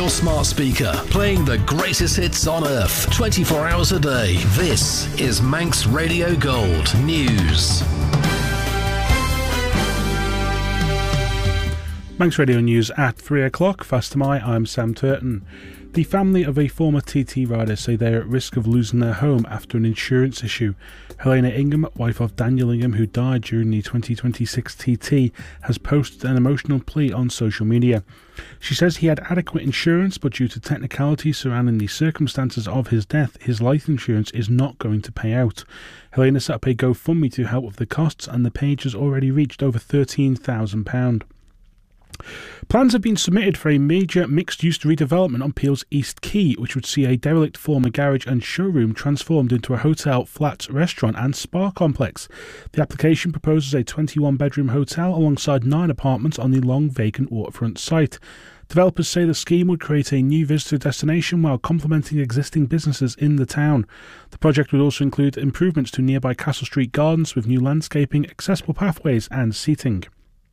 your smart speaker, playing the greatest hits on earth, 24 hours a day. This is Manx Radio Gold News. Manx Radio News at 3 o'clock. Fast to I'm Sam Turton. The family of a former TT rider say they are at risk of losing their home after an insurance issue. Helena Ingham, wife of Daniel Ingham, who died during the 2026 TT, has posted an emotional plea on social media. She says he had adequate insurance, but due to technicalities surrounding the circumstances of his death, his life insurance is not going to pay out. Helena set up a GoFundMe to help with the costs, and the page has already reached over £13,000. Plans have been submitted for a major mixed-use redevelopment on Peel's East Quay, which would see a derelict former garage and showroom transformed into a hotel, flats, restaurant and spa complex. The application proposes a 21-bedroom hotel alongside 9 apartments on the long vacant waterfront site. Developers say the scheme would create a new visitor destination while complementing existing businesses in the town. The project would also include improvements to nearby Castle Street Gardens with new landscaping, accessible pathways and seating.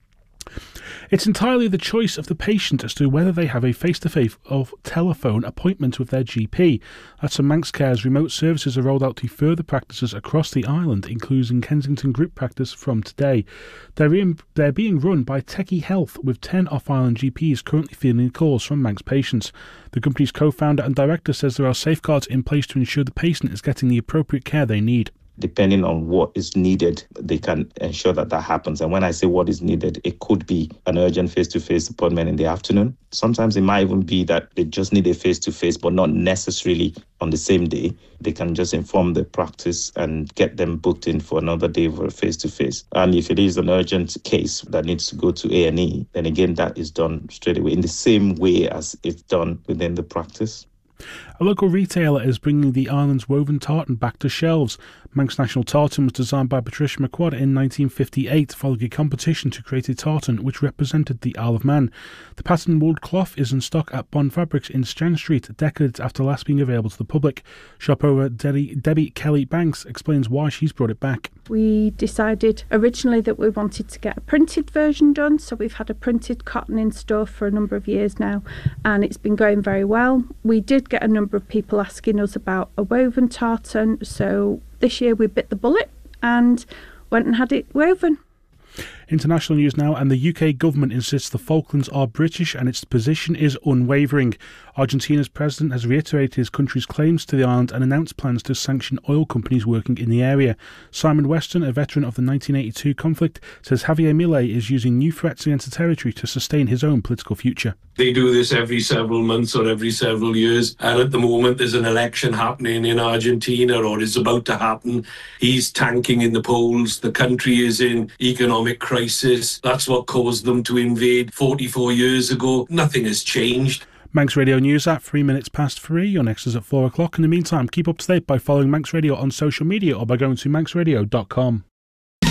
It's entirely the choice of the patient as to whether they have a face-to-face or telephone appointment with their GP. That's some Manx Care's remote services are rolled out to further practices across the island, including Kensington Group Practice from today. They're being run by Techie Health, with 10 off-island GPs currently fielding calls from Manx patients. The company's co-founder and director says there are safeguards in place to ensure the patient is getting the appropriate care they need. Depending on what is needed, they can ensure that happens. And when I say what is needed, it could be an urgent face-to-face appointment in the afternoon. Sometimes it might even be that they just need a face-to-face, but not necessarily on the same day. They can just inform the practice and get them booked in for another day for a face-to-face. And if it is an urgent case that needs to go to A&E, then again, that is done straight away in the same way as it's done within the practice. A local retailer is bringing the island's woven tartan back to shelves. Manx National Tartan was designed by Patricia McQuad in 1958 following a competition to create a tartan which represented the Isle of Man. The pattern wool cloth is in stock at Bond Fabrics in Strand Street decades after last being available to the public. Shop owner Debbie Kelly Banks explains why she's brought it back. We decided originally that we wanted to get a printed version done, so we've had a printed cotton in store for a number of years now, and it's been going very well. We did get a number of people asking us about a woven tartan, so this year we bit the bullet and went and had it woven. International news now, and the UK government insists the Falklands are British and its position is unwavering. Argentina's president has reiterated his country's claims to the island and announced plans to sanction oil companies working in the area. Simon Weston, a veteran of the 1982 conflict, says Javier Milei is using new threats against the territory to sustain his own political future. They do this every several months or every several years, and at the moment there's an election happening in Argentina, or is about to happen. He's tanking in the polls. The country is in economic crisis. That's what caused them to invade 44 years ago. Nothing has changed. Manx Radio News at 3 minutes past 3. Your next is at 4 o'clock. In the meantime, keep up to date by following Manx Radio on social media or by going to manxradio.com.